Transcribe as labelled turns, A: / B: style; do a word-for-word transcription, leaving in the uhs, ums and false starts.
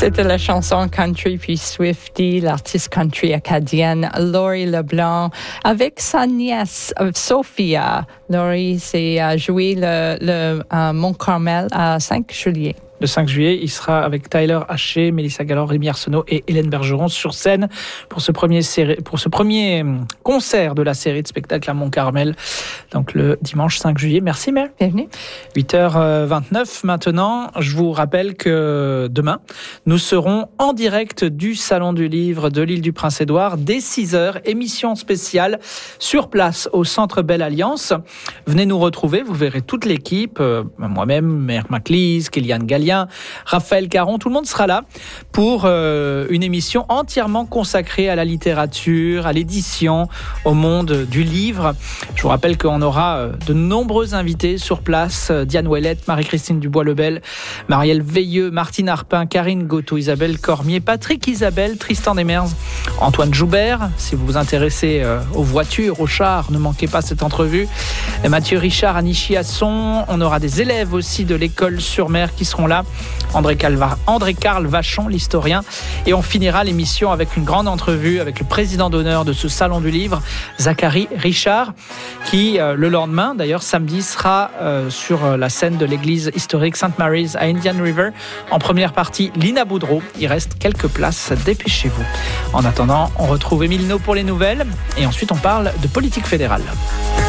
A: C'était la chanson country puis Swiftie, l'artiste country acadienne Laurie Leblanc, avec sa nièce Sophia. Laurie s'est joué le, le euh, Mont-Carmel à cinq juillet.
B: Le cinq juillet, il sera avec Tyler Haché, Mélissa Gallor, Rémi Arsenault et Hélène Bergeron sur scène pour ce premier, série, pour ce premier concert de la série de spectacles à Mont-Carmel, donc le dimanche cinq juillet. Merci Mère.
A: Bienvenue.
B: huit heures vingt-neuf maintenant. Je vous rappelle que demain, nous serons en direct du Salon du Livre de l'île du Prince-Édouard dès six heures. Émission spéciale sur place au Centre Belle Alliance. Venez nous retrouver, vous verrez toute l'équipe, euh, moi-même, Mère Maclise, Kéliane Gallien, Raphaël Caron, tout le monde sera là pour euh, une émission entièrement consacrée à la littérature, à l'édition, au monde du livre. Je vous rappelle qu'on aura euh, de nombreux invités sur place, euh, Diane Ouellette, Marie-Christine Dubois-Lebel, Marielle Veilleux, Martine Arpin, Karine Gotto, Isabelle Cormier, Patrick Isabelle, Tristan Demers, Antoine Joubert. Si vous vous intéressez euh, aux voitures, aux chars, ne manquez pas cette entrevue. Et Mathieu Richard, Annie Chiasson. On aura des élèves aussi de l'école sur mer qui seront là. André, Calva, André Carl Vachon, l'historien. Et on finira l'émission avec une grande entrevue avec le président d'honneur de ce Salon du Livre, Zachary Richard, qui euh, le lendemain, d'ailleurs samedi, sera euh, sur la scène de l'église historique Saint Mary's à Indian River. En première partie, Lina Boudreau. Il reste quelques places, dépêchez-vous. En attendant, on retrouve Émile Naud pour les nouvelles et ensuite on parle de politique fédérale.